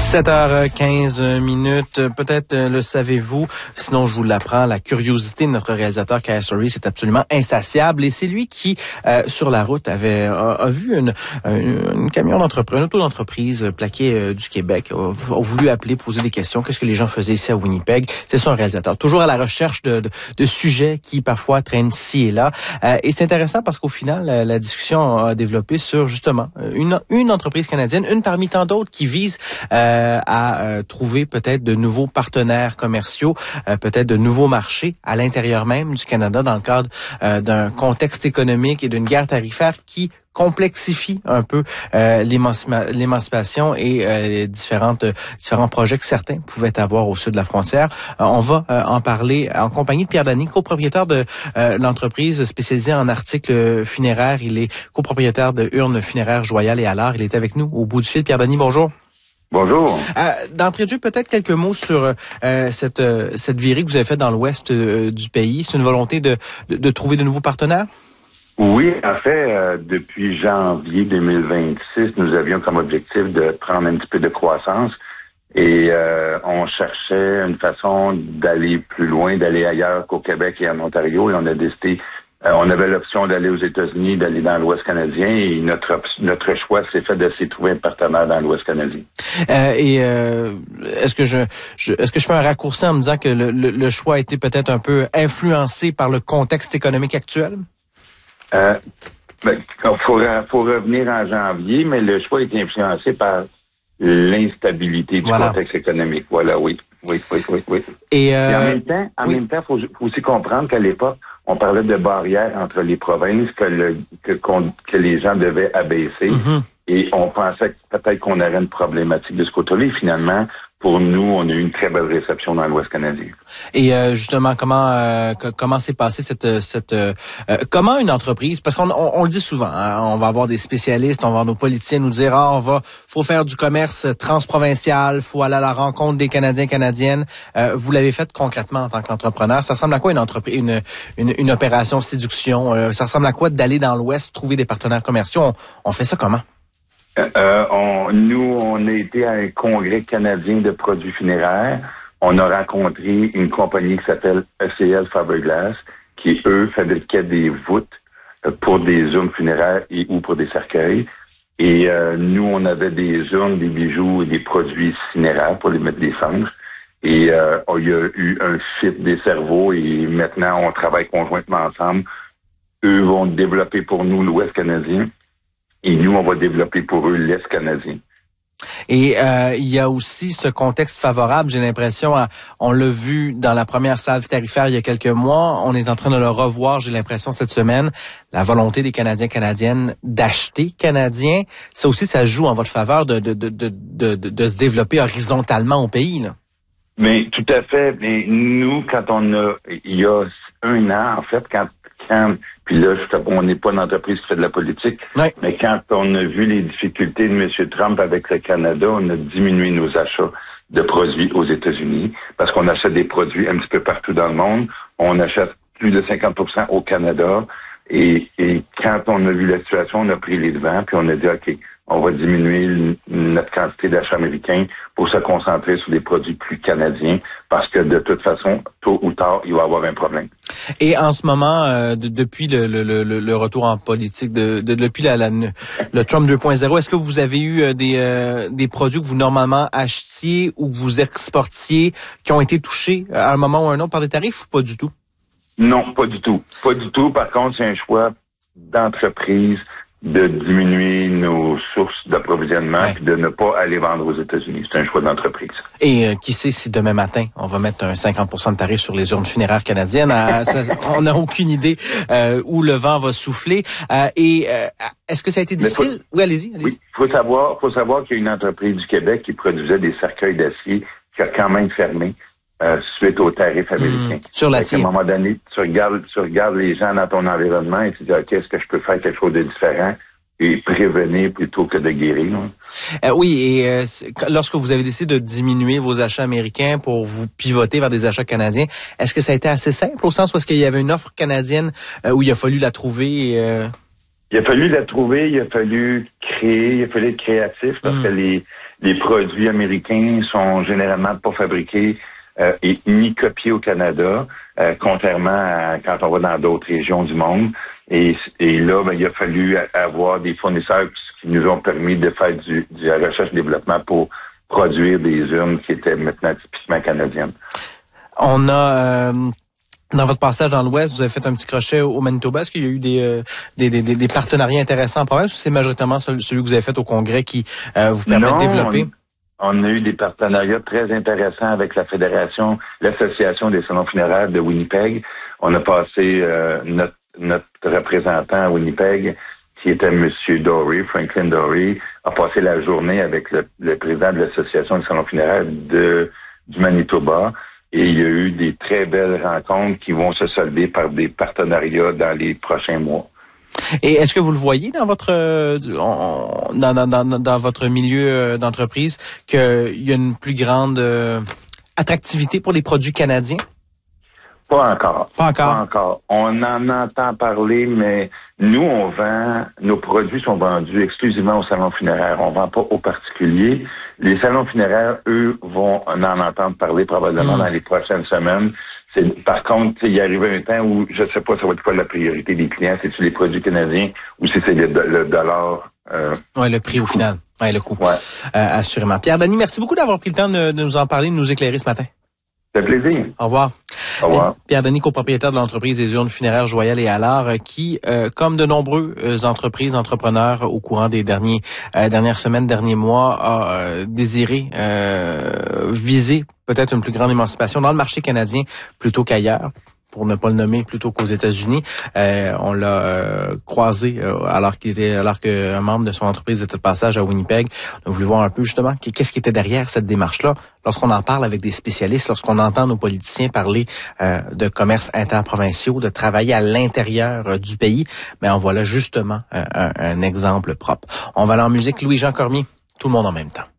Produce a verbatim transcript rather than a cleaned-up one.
sept heures quinze minutes, peut-être le savez-vous, sinon je vous l'apprends, la curiosité de notre réalisateur Kaya Sori, c'est absolument insatiable et c'est lui qui, euh, sur la route, avait a, a vu une, une, une camion d'entreprise, une auto d'entreprise plaquée euh, du Québec, a, a voulu appeler, poser des questions, qu'est-ce que les gens faisaient ici à Winnipeg, c'est son réalisateur, toujours à la recherche de, de, de sujets qui parfois traînent ci et là, euh, et c'est intéressant parce qu'au final, la, la discussion a développé sur justement une, une entreprise canadienne, une parmi tant d'autres qui vise euh, à euh, trouver peut-être de nouveaux partenaires commerciaux, euh, peut-être de nouveaux marchés à l'intérieur même du Canada dans le cadre euh, d'un contexte économique et d'une guerre tarifaire qui complexifie un peu euh, l'émancipa- l'émancipation et euh, différentes euh, différents projets que certains pouvaient avoir au sud de la frontière. Euh, on va euh, en parler en compagnie de Pierre Dany, copropriétaire de euh, l'entreprise spécialisée en articles funéraires. Il est copropriétaire de Urnes funéraires Joyal et Allard. Il est avec nous au bout du fil. Pierre Dany, bonjour. Bonjour. Euh, d'entrée de jeu, peut-être quelques mots sur euh, cette euh, cette virée que vous avez faite dans l'ouest euh, du pays. C'est une volonté de, de de trouver de nouveaux partenaires? Oui, en fait, euh, depuis janvier deux mille vingt-six, nous avions comme objectif de prendre un petit peu de croissance et euh, on cherchait une façon d'aller plus loin, d'aller ailleurs qu'au Québec et en Ontario et on a décidé, euh, on avait l'option d'aller aux États-Unis, d'aller dans l'Ouest canadien et notre op- notre choix s'est fait d'essayer de trouver un partenaire dans l'Ouest canadien. Euh, et euh, est-ce que je, je est-ce que je fais un raccourci en me disant que le, le, le choix a été peut-être un peu influencé par le contexte économique actuel? Euh, ben, il faut, faut revenir en janvier, mais le choix est influencé par l'instabilité du voilà. contexte économique. Voilà, oui. Oui, oui, oui, oui. Et, euh, Et en même temps, en oui. même temps, faut, faut aussi comprendre qu'à l'époque, on parlait de barrières entre les provinces que le que, qu'on, que les gens devaient abaisser. Mm-hmm. Et on pensait que peut-être qu'on aurait une problématique de ce côté-là. Et finalement, pour nous, on a eu une très belle réception dans l'Ouest canadien. Et euh, justement, comment euh, comment s'est passé cette cette euh, comment une entreprise, parce qu'on on, on le dit souvent, hein, on va avoir des spécialistes, on va avoir nos politiciens nous dire ah on va faut faire du commerce transprovincial, faut aller à la rencontre des Canadiens canadiennes. Euh, vous l'avez fait concrètement en tant qu'entrepreneur. Ça ressemble à quoi une entreprise, une une, une opération séduction? Euh, ça ressemble à quoi d'aller dans l'Ouest trouver des partenaires commerciaux? On, on fait ça comment? Euh, on, nous, on a été à un congrès canadien de produits funéraires. On a rencontré une compagnie qui s'appelle E C L Faberglass, qui, eux, fabriquaient des voûtes pour des urnes funéraires et ou pour des cercueils. Et euh, nous, on avait des urnes, des bijoux et des produits funéraires pour les mettre des cendres. Et euh, il y a eu un fit des cerveaux et maintenant, on travaille conjointement ensemble. Eux vont développer pour nous l'Ouest canadien. Et nous, on va développer pour eux l'Est canadien. Et euh, il y a aussi ce contexte favorable, j'ai l'impression, à, on l'a vu dans la première salve tarifaire il y a quelques mois, on est en train de le revoir, j'ai l'impression, cette semaine, la volonté des Canadiens canadiennes d'acheter canadiens. Ça aussi, ça joue en votre faveur de, de, de, de, de, de se développer horizontalement au pays, là. Mais tout à fait. Mais nous, quand on a, il y a un an, en fait, quand Quand, puis là, je, on n'est pas une entreprise qui fait de la politique, ouais. mais quand on a vu les difficultés de M. Trump avec le Canada, on a diminué nos achats de produits aux États-Unis parce qu'on achète des produits un petit peu partout dans le monde. On achète plus de cinquante pour cent au Canada. Et, et quand on a vu la situation, on a pris les devants, puis on a dit, OK, on va diminuer notre quantité d'achats américains pour se concentrer sur des produits plus canadiens parce que de toute façon, tôt ou tard, il va y avoir un problème. Et en ce moment, euh, de, depuis le, le, le, le retour en politique, de, de, depuis la, la, le Trump deux point zéro, est-ce que vous avez eu des, euh, des produits que vous normalement achetiez ou que vous exportiez qui ont été touchés à un moment ou à un autre par des tarifs ou pas du tout? Non, pas du tout. Pas du tout. Par contre, c'est un choix d'entreprise de diminuer nos sources d'approvisionnement ouais. puis de ne pas aller vendre aux États-Unis. C'est un choix d'entreprise. Et euh, qui sait si demain matin, on va mettre un cinquante pour cent de tarif sur les urnes funéraires canadiennes. À, ça, on n'a aucune idée euh, où le vent va souffler. Euh, et euh, est-ce que ça a été difficile? Faut, oui, allez-y. allez-y. Oui, faut savoir, faut savoir qu'il y a une entreprise du Québec qui produisait des cercueils d'acier qui a quand même fermé. Euh, suite aux tarifs américains. Mmh, sur l'acier. À un moment donné, tu regardes, tu regardes les gens dans ton environnement et tu dis, OK, est-ce que je peux faire quelque chose de différent et prévenir plutôt que de guérir? Euh, oui, et euh, lorsque vous avez décidé de diminuer vos achats américains pour vous pivoter vers des achats canadiens, est-ce que ça a été assez simple au sens où est-ce qu'il y avait une offre canadienne euh, où il a fallu la trouver? Et, euh... Il a fallu la trouver, il a fallu créer, il a fallu être créatif parce mmh. que les, les produits américains sont généralement pas fabriqués euh, et ni copiés au Canada, euh, contrairement à quand on va dans d'autres régions du monde. Et, et là, ben, il a fallu avoir des fournisseurs qui nous ont permis de faire du, du recherche et développement pour produire des urnes qui étaient maintenant typiquement canadiennes. On a... Euh... Dans votre passage dans l'Ouest, vous avez fait un petit crochet au Manitoba. Est-ce qu'il y a eu des, euh, des, des, des partenariats intéressants en province ou c'est majoritairement celui que vous avez fait au Congrès qui euh, vous permet non, de développer? On, on a eu des partenariats très intéressants avec la Fédération, l'Association des salons funéraires de Winnipeg. On a passé euh, notre, notre représentant à Winnipeg, qui était M. Dory, Franklin Dory, a passé la journée avec le, le président de l'Association des salons funéraires de, du Manitoba. Et il y a eu des très belles rencontres qui vont se solder par des partenariats dans les prochains mois. Et est-ce que vous le voyez dans votre dans, dans, dans, dans votre milieu d'entreprise qu'il y a une plus grande euh, attractivité pour les produits canadiens? Pas encore. Pas encore. Pas encore. On en entend parler, mais nous, on vend, nos produits sont vendus exclusivement aux salons funéraires. On vend pas aux particuliers. Les salons funéraires, eux, vont en entendre parler probablement mmh. dans les prochaines semaines. C'est, par contre, il y arrive un temps où, je sais pas, ça va être quoi la priorité des clients. C'est-tu les produits canadiens ou si c'est le, le dollar? Euh... Oui, le prix au final. Oui, le coût. Ouais. Euh, assurément. Pierre-Denis, merci beaucoup d'avoir pris le temps de, de nous en parler, de nous éclairer ce matin. Ça fait plaisir. Au revoir. Au revoir. Pierre-Denis, copropriétaire de l'entreprise des urnes funéraires Joyal et Allard, qui, euh, comme de nombreuses entreprises, entrepreneurs au courant des derniers euh, dernières semaines, derniers mois, a euh, désiré euh, viser peut-être une plus grande émancipation dans le marché canadien plutôt qu'ailleurs, pour ne pas le nommer, plutôt qu'aux États-Unis. Euh, on l'a euh, croisé euh, alors qu'il était, alors qu'un membre de son entreprise était de passage à Winnipeg. On a voulu voir un peu justement qu'est-ce qui était derrière cette démarche-là. Lorsqu'on en parle avec des spécialistes, lorsqu'on entend nos politiciens parler euh, de commerce interprovinciaux, de travailler à l'intérieur euh, du pays, mais en voilà justement euh, un, un exemple propre. On va aller en musique. Louis-Jean Cormier, Tout le monde en même temps.